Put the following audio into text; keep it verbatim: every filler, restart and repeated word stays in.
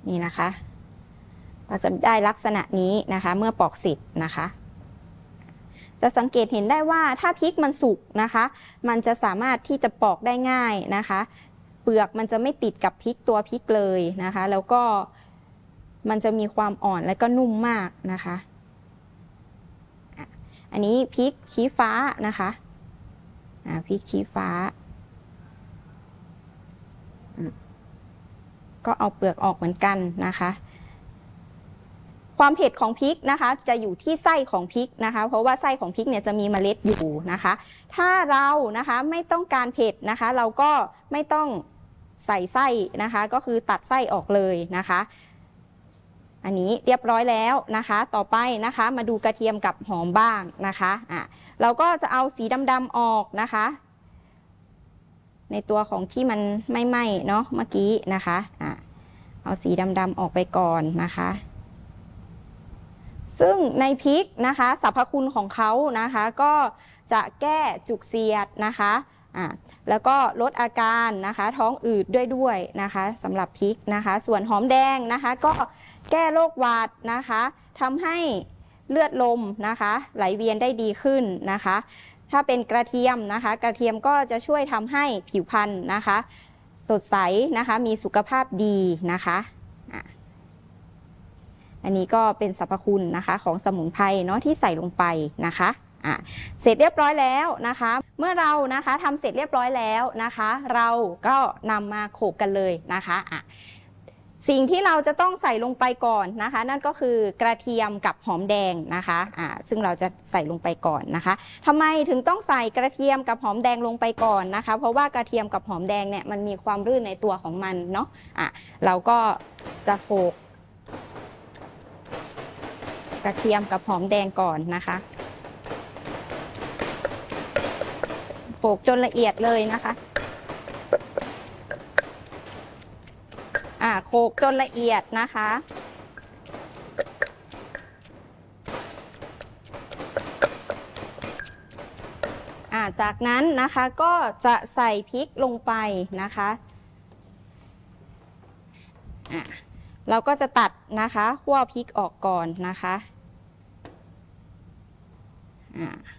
นี่นะคะก็จะได้ลักษณะนี้นะคะเมื่อปอกเสร็จนะคะจะสังเกตเห็นได้ว่าถ้าพริกมันสุกนะคะมันจะสามารถที่จะปอกได้ง่ายนะคะเปลือกมันจะไม่ติดกับพริกตัวพริกเลยนะคะแล้วก็มันจะมีความอ่อนและก็นุ่มมากนะคะอันนี้พริกชี้ฟ้านะคะพริกชี้ฟ้าก็เอาเปลือกออกเหมือนกันนะคะความเผ็ดของพริกนะคะจะอยู่ที่ไส้ของพริกนะคะเพราะว่าไส้ของพริกเนี่ยจะมีเมล็ดอยู่นะคะถ้าเรานะคะไม่ต้องการเผ็ดนะคะเราก็ไม่ต้องใส่ไส้นะคะก็คือตัดไส้ออกเลยนะคะอันนี้เรียบร้อยแล้วนะคะต่อไปนะคะมาดูกระเทียมกับหอมบ้างนะคะอ่ะเราก็จะเอาสีดำๆออกนะคะในตัวของที่มันไม่ไหม้เนาะเมื่อกี้นะคะอ่ะเอาสีดำๆออกไปก่อนนะคะซึ่งในพริกนะคะสรรพคุณของเขานะคะก็จะแก้จุกเสียดนะคะอ่ะแล้วก็ลดอาการนะคะท้องอืดด้วยด้วยนะคะสำหรับพริกนะคะส่วนหอมแดงนะคะก็แก้โรคหวัดนะคะทำให้เลือดลมนะคะไหลเวียนได้ดีขึ้นนะคะถ้าเป็นกระเทียมนะคะกระเทียมก็จะช่วยทำให้ผิวพรรณนะคะสดใสนะคะมีสุขภาพดีนะคะอันนี้ก็เป็นสรรพคุณนะคะของสมุนไพรเนาะที่ใส่ลงไปนะคะอ่ะเสร็จเรียบร้อยแล้วนะคะเมื่อเรานะคะทำเสร็จเรียบร้อยแล้วนะคะเราก็นำมาโขลกกันเลยนะคะอ่ะสิ่งที่เราจะต้องใส่ลงไปก่อนนะคะนั่นก็คือกระเทียมกับหอมแดงนะคะอ่าซึ่งเราจะใส่ลงไปก่อนนะคะทำไมถึงต้องใส่กระเทียมกับหอมแดงลงไปก่อนนะคะเพราะว่ากระเทียมกับหอมแดงเนี่ยมันมีความรื่นในตัวของมันเนาะอ่ะเราก็จะโขลกกระเทียมกับหอมแดงก่อนนะคะโขลกจนละเอียดเลยนะคะอ่าโขลกจนละเอียดนะคะอ่าจากนั้นนะคะก็จะใส่พริกลงไปนะคะอ่าเราก็จะตัดนะคะคั่วพริกออกก่อนนะคะอ่า